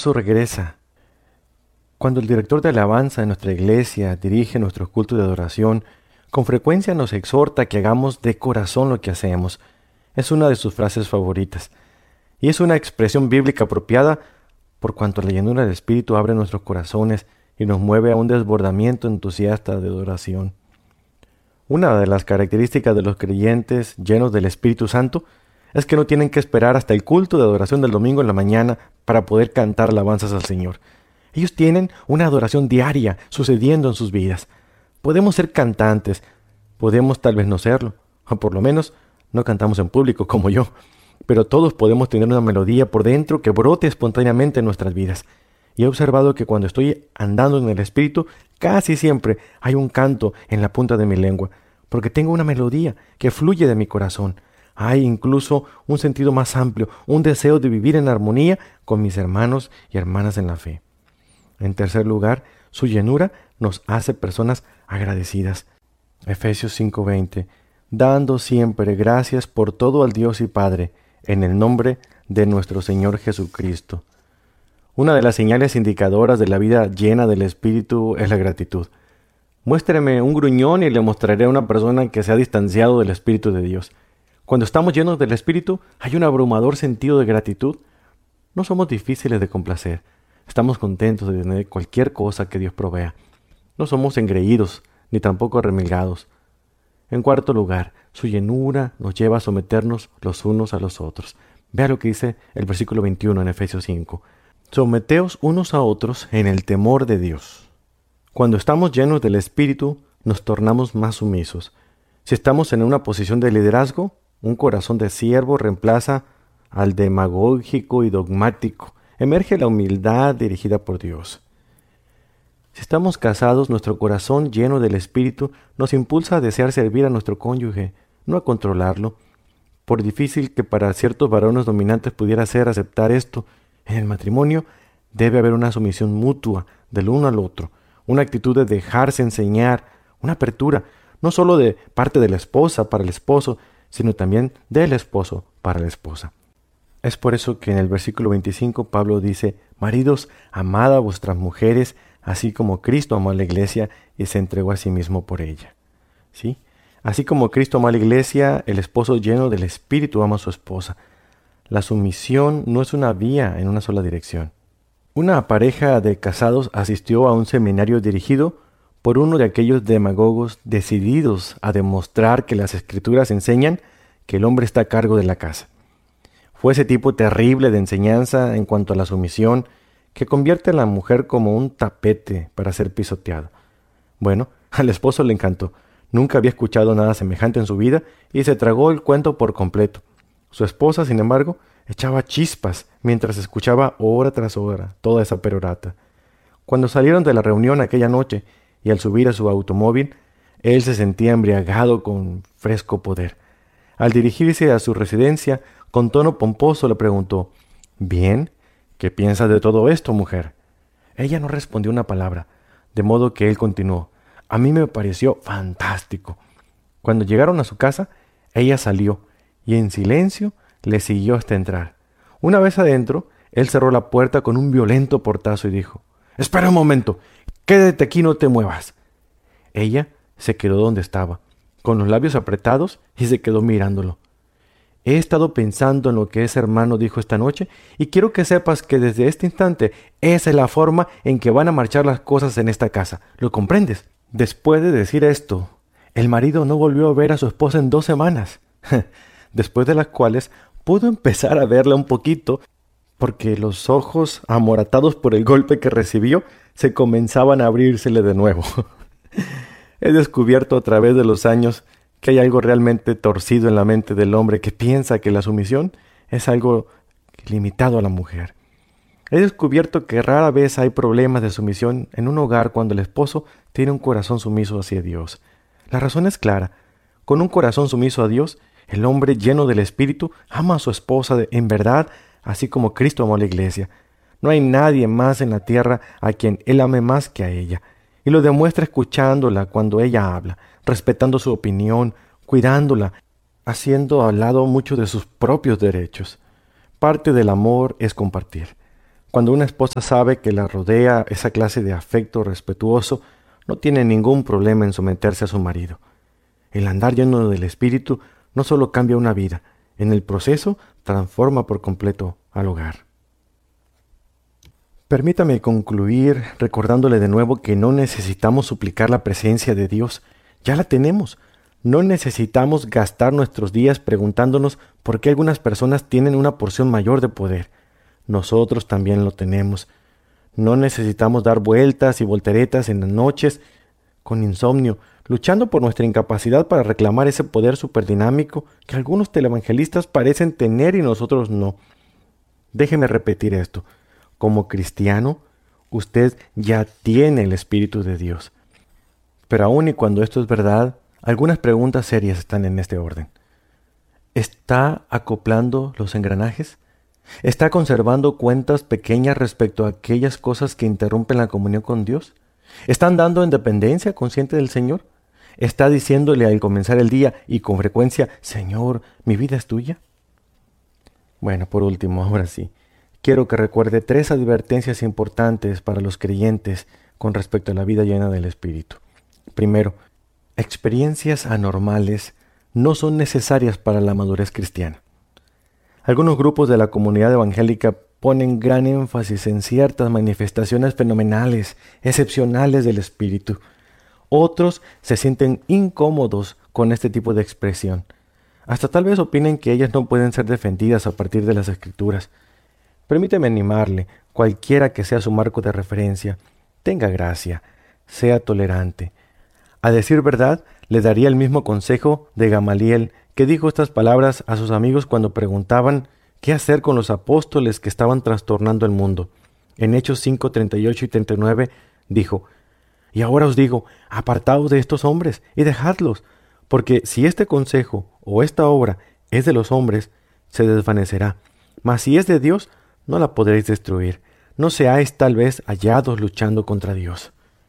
gozo regresa. Cuando el director de alabanza de nuestra iglesia dirige nuestros cultos de adoración, con frecuencia nos exhorta a que hagamos de corazón lo que hacemos. Es una de sus frases favoritas. Y es una expresión bíblica apropiada por cuanto la llenura del Espíritu abre nuestros corazones y nos mueve a un desbordamiento entusiasta de adoración. Una de las características de los creyentes llenos del Espíritu Santo es que no tienen que esperar hasta el culto de adoración del domingo en la mañana para poder cantar alabanzas al Señor. Ellos tienen una adoración diaria sucediendo en sus vidas. Podemos ser cantantes, podemos tal vez no serlo, o por lo menos no cantamos en público como yo, pero todos podemos tener una melodía por dentro que brote espontáneamente en nuestras vidas. Y he observado que cuando estoy andando en el Espíritu, casi siempre hay un canto en la punta de mi lengua, porque tengo una melodía que fluye de mi corazón. Hay incluso un sentido más amplio, un deseo de vivir en armonía con mis hermanos y hermanas en la fe. En tercer lugar, su llenura nos hace personas agradecidas. Efesios 5:20, dando siempre gracias por todo al Dios y Padre, en el nombre de nuestro Señor Jesucristo. Una de las señales indicadoras de la vida llena del Espíritu es la gratitud. Muéstreme un gruñón y le mostraré a una persona que se ha distanciado del Espíritu de Dios. Cuando estamos llenos del Espíritu, hay un abrumador sentido de gratitud. No somos difíciles de complacer. Estamos contentos de tener cualquier cosa que Dios provea. No somos engreídos, ni tampoco remilgados. En cuarto lugar, su llenura nos lleva a someternos los unos a los otros. Vea lo que dice el versículo 21 en Efesios 5. Someteos unos a otros en el temor de Dios. Cuando estamos llenos del Espíritu, nos tornamos más sumisos. Si estamos en una posición de liderazgo, un corazón de siervo reemplaza al demagógico y dogmático. Emerge la humildad dirigida por Dios. Si estamos casados, nuestro corazón lleno del Espíritu nos impulsa a desear servir a nuestro cónyuge, no a controlarlo. Por difícil que para ciertos varones dominantes pudiera ser aceptar esto, en el matrimonio debe haber una sumisión mutua del uno al otro, una actitud de dejarse enseñar, una apertura, no solo de parte de la esposa para el esposo, sino también del esposo para la esposa. Es por eso que en el versículo 25 Pablo dice, maridos, amad a vuestras mujeres, así como Cristo amó a la iglesia y se entregó a sí mismo por ella. ¿Sí? Así como Cristo amó a la iglesia, el esposo lleno del Espíritu ama a su esposa. La sumisión no es una vía en una sola dirección. Una pareja de casados asistió a un seminario dirigido por uno de aquellos demagogos decididos a demostrar que las Escrituras enseñan que el hombre está a cargo de la casa. Fue ese tipo terrible de enseñanza en cuanto a la sumisión que convierte a la mujer como un tapete para ser pisoteado. Bueno, al esposo le encantó. Nunca había escuchado nada semejante en su vida y se tragó el cuento por completo. Su esposa, sin embargo, echaba chispas mientras escuchaba hora tras hora toda esa perorata. Cuando salieron de la reunión aquella noche y al subir a su automóvil, él se sentía embriagado con fresco poder. Al dirigirse a su residencia, con tono pomposo le preguntó, «Bien, ¿qué piensas de todo esto, mujer?» Ella no respondió una palabra, de modo que él continuó, «A mí me pareció fantástico». Cuando llegaron a su casa, ella salió y en silencio le siguió hasta entrar. Una vez adentro, él cerró la puerta con un violento portazo y dijo, «Espera un momento, quédate aquí, no te muevas». Ella se quedó donde estaba, con los labios apretados y se quedó mirándolo. «He estado pensando en lo que ese hermano dijo esta noche y quiero que sepas que desde este instante esa es la forma en que van a marchar las cosas en esta casa. ¿Lo comprendes?». Después de decir esto, el marido no volvió a ver a su esposa en 2 semanas, después de las cuales pudo empezar a verla un poquito porque los ojos, amoratados por el golpe que recibió, se comenzaban a abrírsele de nuevo. He descubierto a través de los años que hay algo realmente torcido en la mente del hombre que piensa que la sumisión es algo limitado a la mujer. He descubierto que rara vez hay problemas de sumisión en un hogar cuando el esposo tiene un corazón sumiso hacia Dios. La razón es clara. Con un corazón sumiso a Dios, el hombre lleno del Espíritu ama a su esposa en verdad, así como Cristo amó a la iglesia. No hay nadie más en la tierra a quien él ame más que a ella. Y lo demuestra escuchándola cuando ella habla, respetando su opinión, cuidándola, haciendo al lado muchos de sus propios derechos. Parte del amor es compartir. Cuando una esposa sabe que la rodea esa clase de afecto respetuoso, no tiene ningún problema en someterse a su marido. El andar lleno del Espíritu no solo cambia una vida, en el proceso transforma por completo al hogar. Permítame concluir recordándole de nuevo que no necesitamos suplicar la presencia de Dios, ya la tenemos. No necesitamos gastar nuestros días preguntándonos por qué algunas personas tienen una porción mayor de poder. Nosotros también lo tenemos. No necesitamos dar vueltas y volteretas en las noches con insomnio, luchando por nuestra incapacidad para reclamar ese poder superdinámico que algunos televangelistas parecen tener y nosotros no. Déjeme repetir esto. Como cristiano, usted ya tiene el Espíritu de Dios. Pero aun y cuando esto es verdad, algunas preguntas serias están en este orden. ¿Está acoplando los engranajes? ¿Está conservando cuentas pequeñas respecto a aquellas cosas que interrumpen la comunión con Dios? ¿Está andando en dependencia consciente del Señor? ¿Está diciéndole al comenzar el día y con frecuencia, Señor, mi vida es tuya? Bueno, por último, ahora sí, quiero que recuerde 3 advertencias importantes para los creyentes con respecto a la vida llena del Espíritu. Primero, experiencias anormales no son necesarias para la madurez cristiana. Algunos grupos de la comunidad evangélica ponen gran énfasis en ciertas manifestaciones fenomenales, excepcionales del Espíritu. Otros se sienten incómodos con este tipo de expresión. Hasta tal vez opinen que ellas no pueden ser defendidas a partir de las Escrituras. Permíteme animarle, cualquiera que sea su marco de referencia, tenga gracia, sea tolerante. A decir verdad, le daría el mismo consejo de Gamaliel, que dijo estas palabras a sus amigos cuando preguntaban qué hacer con los apóstoles que estaban trastornando el mundo. En Hechos 5, 38 y 39 dijo: «Y ahora os digo, apartaos de estos hombres y dejadlos, porque si este consejo o esta obra es de los hombres, se desvanecerá. Mas si es de Dios, no la podréis destruir. No seáis tal vez hallados luchando contra Dios».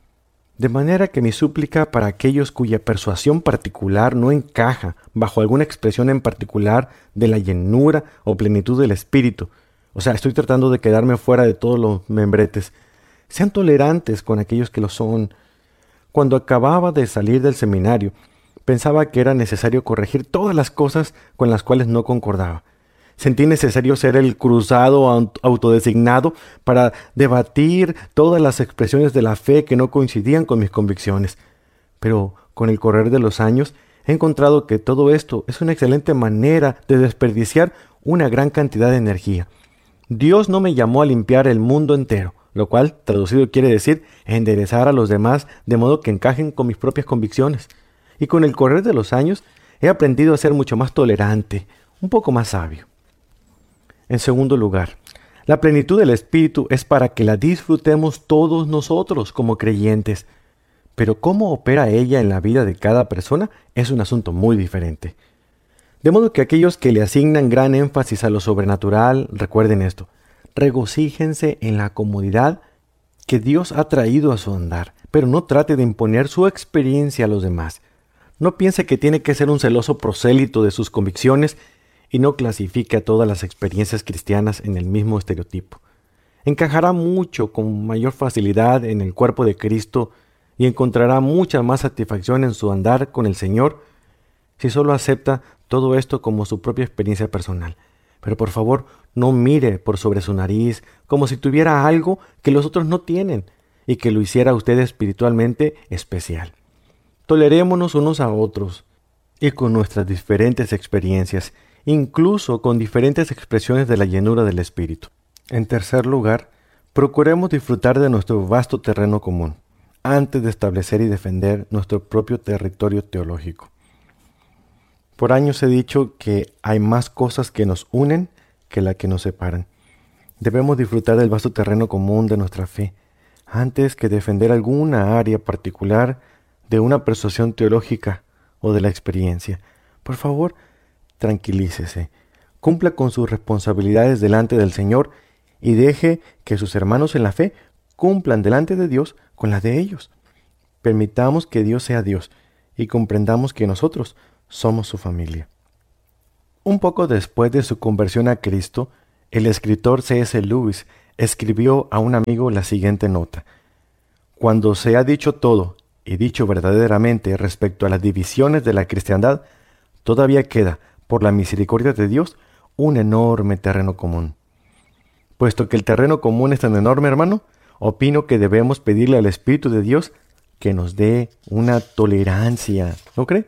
De manera que mi súplica para aquellos cuya persuasión particular no encaja bajo alguna expresión en particular de la llenura o plenitud del Espíritu, o sea, estoy tratando de quedarme fuera de todos los membretes, sean tolerantes con aquellos que lo son. Cuando acababa de salir del seminario, pensaba que era necesario corregir todas las cosas con las cuales no concordaba. Sentí necesario ser el cruzado autodesignado para debatir todas las expresiones de la fe que no coincidían con mis convicciones. Pero con el correr de los años he encontrado que todo esto es una excelente manera de desperdiciar una gran cantidad de energía. Dios no me llamó a limpiar el mundo entero, lo cual, traducido, quiere decir enderezar a los demás de modo que encajen con mis propias convicciones. Y con el correr de los años he aprendido a ser mucho más tolerante, un poco más sabio. En segundo lugar, la plenitud del Espíritu es para que la disfrutemos todos nosotros como creyentes. Pero cómo opera ella en la vida de cada persona es un asunto muy diferente. De modo que aquellos que le asignan gran énfasis a lo sobrenatural, recuerden esto: regocíjense en la comodidad que Dios ha traído a su andar, pero no trate de imponer su experiencia a los demás. No piense que tiene que ser un celoso prosélito de sus convicciones y no clasifique a todas las experiencias cristianas en el mismo estereotipo. Encajará mucho con mayor facilidad en el cuerpo de Cristo y encontrará mucha más satisfacción en su andar con el Señor si solo acepta todo esto como su propia experiencia personal. Pero por favor, no mire por sobre su nariz como si tuviera algo que los otros no tienen y que lo hiciera a usted espiritualmente especial. Tolerémonos unos a otros y con nuestras diferentes experiencias, incluso con diferentes expresiones de la llenura del Espíritu. En tercer lugar, procuremos disfrutar de nuestro vasto terreno común, antes de establecer y defender nuestro propio territorio teológico. Por años he dicho que hay más cosas que nos unen que las que nos separan. Debemos disfrutar del vasto terreno común de nuestra fe, antes que defender alguna área particular de una persuasión teológica o de la experiencia. Por favor, tranquilícese, cumpla con sus responsabilidades delante del Señor y deje que sus hermanos en la fe cumplan delante de Dios con las de ellos. Permitamos que Dios sea Dios y comprendamos que nosotros somos su familia. Un poco después de su conversión a Cristo, el escritor C.S. Lewis escribió a un amigo la siguiente nota: cuando se ha dicho todo y dicho verdaderamente respecto a las divisiones de la cristiandad, todavía queda, por la misericordia de Dios, un enorme terreno común. Puesto que el terreno común es tan enorme, hermano, opino que debemos pedirle al Espíritu de Dios que nos dé una tolerancia, ¿no cree?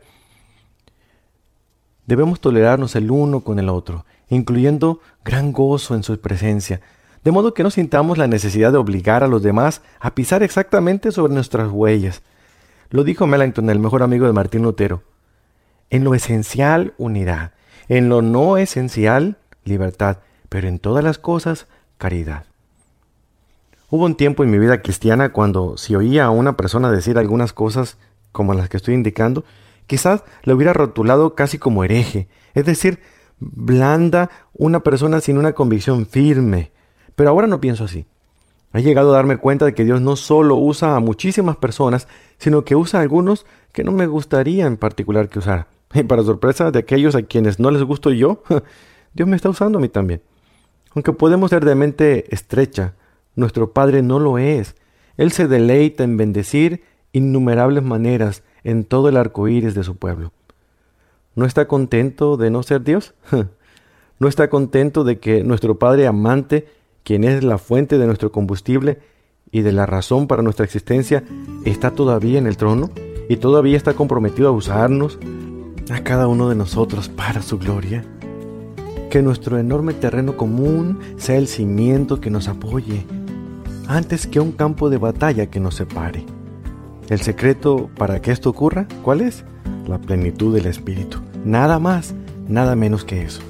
Debemos tolerarnos el uno con el otro, incluyendo gran gozo en su presencia, de modo que no sintamos la necesidad de obligar a los demás a pisar exactamente sobre nuestras huellas. Lo dijo Melanchthon, el mejor amigo de Martín Lutero: en lo esencial, unidad; en lo no esencial, libertad; pero en todas las cosas, caridad. Hubo un tiempo en mi vida cristiana cuando, si oía a una persona decir algunas cosas como las que estoy indicando, quizás le hubiera rotulado casi como hereje, es decir, blanda, una persona sin una convicción firme. Pero ahora no pienso así. He llegado a darme cuenta de que Dios no solo usa a muchísimas personas, sino que usa a algunos que no me gustaría en particular que usara. Y para sorpresa de aquellos a quienes no les gusto yo, Dios me está usando a mí también. Aunque podemos ser de mente estrecha, nuestro Padre no lo es. Él se deleita en bendecir innumerables maneras en todo el arco iris de su pueblo. ¿No está contento de no ser Dios? ¿No está contento de que nuestro Padre amante, quien es la fuente de nuestro combustible y de la razón para nuestra existencia, está todavía en el trono y todavía está comprometido a usarnos, a cada uno de nosotros, para su gloria? Que nuestro enorme terreno común sea el cimiento que nos apoye, antes que un campo de batalla que nos separe. El secreto para que esto ocurra, ¿cuál es? La plenitud del Espíritu. Nada más, nada menos que eso.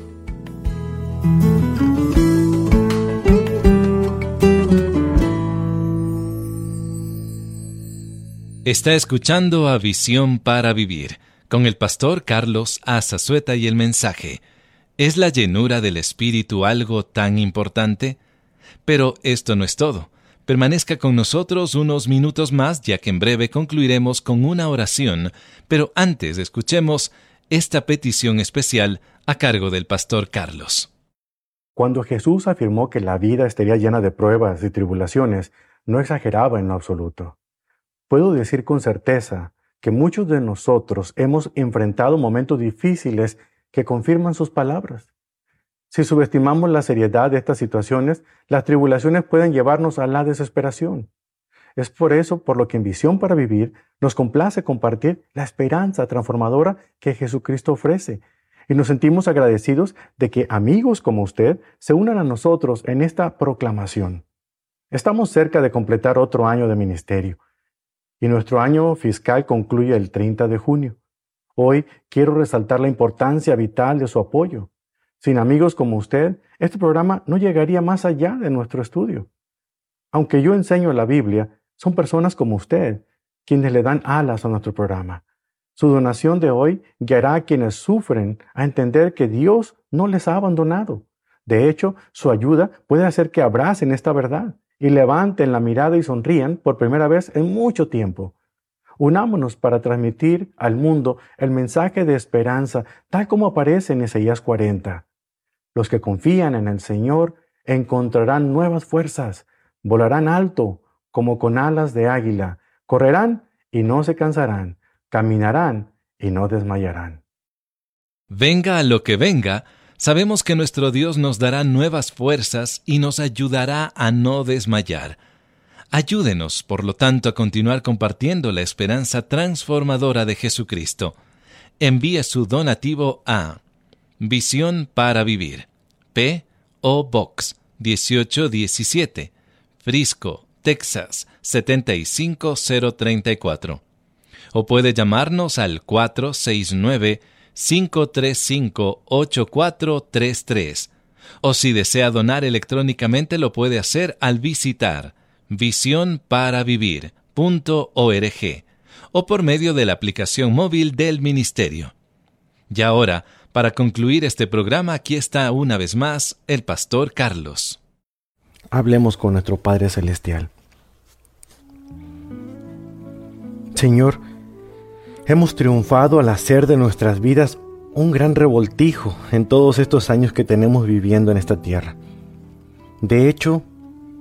Está escuchando a Visión para Vivir, con el pastor Carlos A. Zazueta y el mensaje: ¿es la llenura del Espíritu algo tan importante? Pero esto no es todo. Permanezca con nosotros unos minutos más, ya que en breve concluiremos con una oración, pero antes escuchemos esta petición especial a cargo del pastor Carlos. Cuando Jesús afirmó que la vida estaría llena de pruebas y tribulaciones, no exageraba en lo absoluto. Puedo decir con certeza que muchos de nosotros hemos enfrentado momentos difíciles que confirman sus palabras. Si subestimamos la seriedad de estas situaciones, las tribulaciones pueden llevarnos a la desesperación. Es por eso por lo que en Visión para Vivir nos complace compartir la esperanza transformadora que Jesucristo ofrece, y nos sentimos agradecidos de que amigos como usted se unan a nosotros en esta proclamación. Estamos cerca de completar otro año de ministerio, y nuestro año fiscal concluye el 30 de junio. Hoy quiero resaltar la importancia vital de su apoyo. Sin amigos como usted, este programa no llegaría más allá de nuestro estudio. Aunque yo enseño la Biblia, son personas como usted quienes le dan alas a nuestro programa. Su donación de hoy guiará a quienes sufren a entender que Dios no les ha abandonado. De hecho, su ayuda puede hacer que abracen esta verdad y levanten la mirada y sonrían por primera vez en mucho tiempo. Unámonos para transmitir al mundo el mensaje de esperanza, tal como aparece en Isaías 40. Los que confían en el Señor encontrarán nuevas fuerzas, volarán alto como con alas de águila, correrán y no se cansarán, caminarán y no desmayarán. Venga lo que venga, sabemos que nuestro Dios nos dará nuevas fuerzas y nos ayudará a no desmayar. Ayúdenos, por lo tanto, a continuar compartiendo la esperanza transformadora de Jesucristo. Envíe su donativo a Visión para Vivir, P.O. Box 1817, Frisco, Texas 75034. O puede llamarnos al 469-535-8433. O si desea donar electrónicamente, lo puede hacer al visitar visionparavivir.org o por medio de la aplicación móvil del ministerio. Y ahora, para concluir este programa, aquí está una vez más el pastor Carlos. Hablemos con nuestro Padre Celestial. Señor, hemos triunfado al hacer de nuestras vidas un gran revoltijo en todos estos años que tenemos viviendo en esta tierra. De hecho,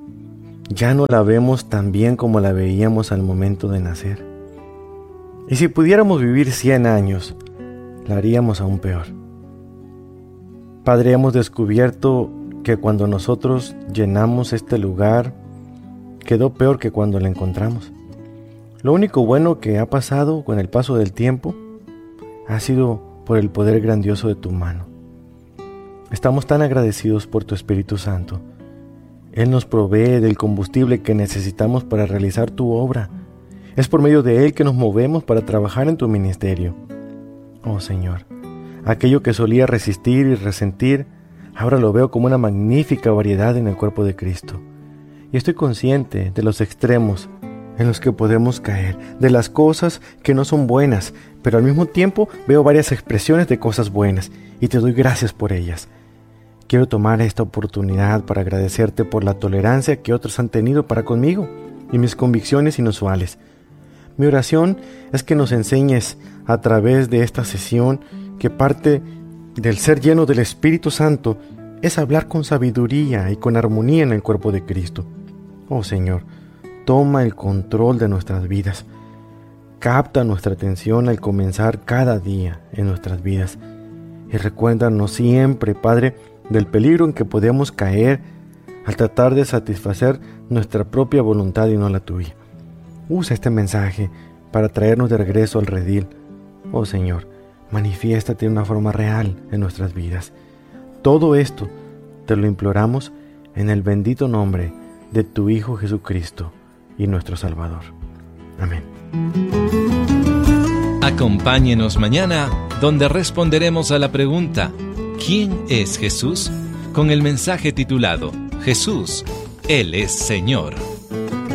ya no la vemos tan bien como la veíamos al momento de nacer. Y si pudiéramos vivir 100 años, la haríamos aún peor. Padre, hemos descubierto que cuando nosotros llenamos este lugar, quedó peor que cuando la encontramos. Lo único bueno que ha pasado con el paso del tiempo ha sido por el poder grandioso de tu mano. Estamos tan agradecidos por tu Espíritu Santo. Él nos provee del combustible que necesitamos para realizar tu obra. Es por medio de Él que nos movemos para trabajar en tu ministerio. Oh Señor, aquello que solía resistir y resentir, ahora lo veo como una magnífica variedad en el cuerpo de Cristo. Y estoy consciente de los extremos en los que podemos caer, de las cosas que no son buenas, pero al mismo tiempo veo varias expresiones de cosas buenas y te doy gracias por ellas. Quiero tomar esta oportunidad para agradecerte por la tolerancia que otros han tenido para conmigo y mis convicciones inusuales. Mi oración es que nos enseñes a través de esta sesión que parte del ser lleno del Espíritu Santo es hablar con sabiduría y con armonía en el cuerpo de Cristo. Oh Señor, toma el control de nuestras vidas. Capta nuestra atención al comenzar cada día en nuestras vidas. Y recuérdanos siempre, Padre, del peligro en que podemos caer al tratar de satisfacer nuestra propia voluntad y no la tuya. Usa este mensaje para traernos de regreso al redil. Oh Señor, manifiéstate de una forma real en nuestras vidas. Todo esto te lo imploramos en el bendito nombre de tu Hijo Jesucristo y nuestro Salvador. Amén. Acompáñenos mañana, donde responderemos a la pregunta: ¿quién es Jesús? Con el mensaje titulado Jesús, Él es Señor.